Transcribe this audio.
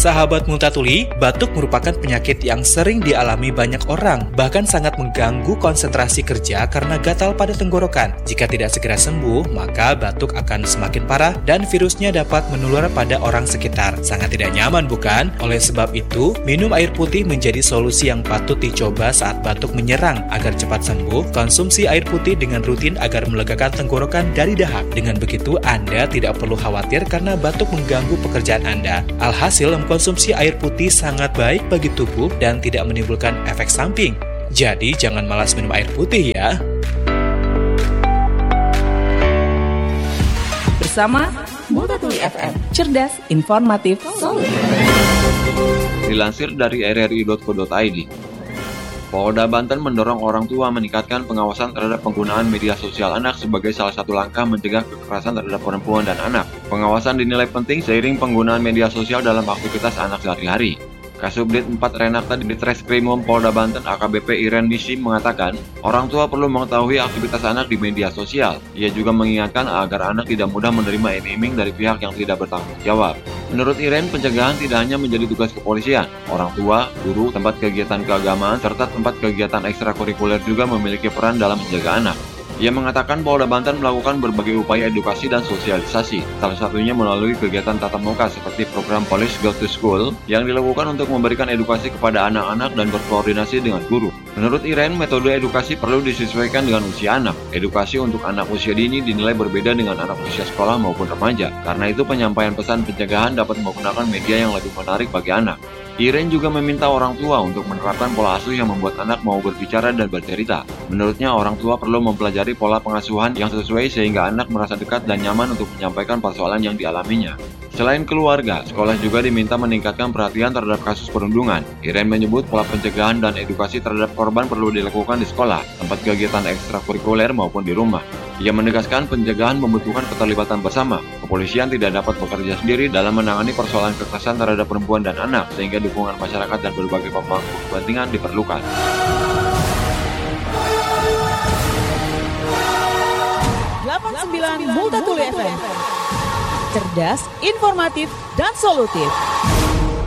Sahabat Multatuli, batuk merupakan penyakit yang sering dialami banyak orang, bahkan sangat mengganggu konsentrasi kerja karena gatal pada tenggorokan. Jika tidak segera sembuh, maka batuk akan semakin parah dan virusnya dapat menular pada orang sekitar. Sangat tidak nyaman, bukan? Oleh sebab itu, minum air putih menjadi solusi yang patut dicoba saat batuk menyerang. Agar cepat sembuh, konsumsi air putih dengan rutin agar melegakan tenggorokan dari dahak. Dengan begitu, Anda tidak perlu khawatir karena batuk mengganggu pekerjaan Anda. Alhasil, konsumsi air putih sangat baik bagi tubuh dan tidak menimbulkan efek samping. Jadi, jangan malas minum air putih ya. Bersama Multatuli FM, cerdas, informatif, solid. Dilansir dari rri.co.id, Polda Banten mendorong orang tua meningkatkan pengawasan terhadap penggunaan media sosial anak sebagai salah satu langkah mencegah kekerasan terhadap perempuan dan anak. Pengawasan dinilai penting seiring penggunaan media sosial dalam aktivitas anak sehari-hari. Kasubdit 4 Renakta Ditreskrimum Polda Banten AKBP Iren Nisi mengatakan, orang tua perlu mengetahui aktivitas anak di media sosial. Ia juga mengingatkan agar anak tidak mudah menerima iming-iming dari pihak yang tidak bertanggung jawab. Menurut Iren, pencegahan tidak hanya menjadi tugas kepolisian. Orang tua, guru, tempat kegiatan keagamaan, serta tempat kegiatan ekstrakurikuler juga memiliki peran dalam menjaga anak. Ia mengatakan Polda Banten melakukan berbagai upaya edukasi dan sosialisasi, salah satunya melalui kegiatan tatap muka seperti program Police Go to School yang dilakukan untuk memberikan edukasi kepada anak-anak dan berkoordinasi dengan guru. Menurut Iren, metode edukasi perlu disesuaikan dengan usia anak. Edukasi untuk anak usia dini dinilai berbeda dengan anak usia sekolah maupun remaja. Karena itu penyampaian pesan pencegahan dapat menggunakan media yang lebih menarik bagi anak. Iren juga meminta orang tua untuk menerapkan pola asuh yang membuat anak mau berbicara dan bercerita. Menurutnya, orang tua perlu mempelajari pola pengasuhan yang sesuai sehingga anak merasa dekat dan nyaman untuk menyampaikan persoalan yang dialaminya. Selain keluarga, sekolah juga diminta meningkatkan perhatian terhadap kasus perundungan. Iren menyebut pola pencegahan dan edukasi terhadap korban perlu dilakukan di sekolah, tempat kegiatan ekstrakurikuler maupun di rumah. Ia menegaskan pencegahan membutuhkan keterlibatan bersama. Kepolisian tidak dapat bekerja sendiri dalam menangani persoalan kekerasan terhadap perempuan dan anak, sehingga dukungan masyarakat dan berbagai pemangku kepentingan diperlukan. Multatuli FM, cerdas, informatif, dan solutif.